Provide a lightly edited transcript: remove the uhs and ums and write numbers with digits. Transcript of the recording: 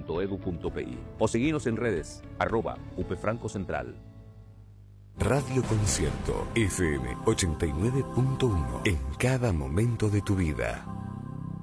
upfranco.edu.pi o seguinos en redes @upfrancocentral. Radio Concierto FM 89.1 en cada momento de tu vida.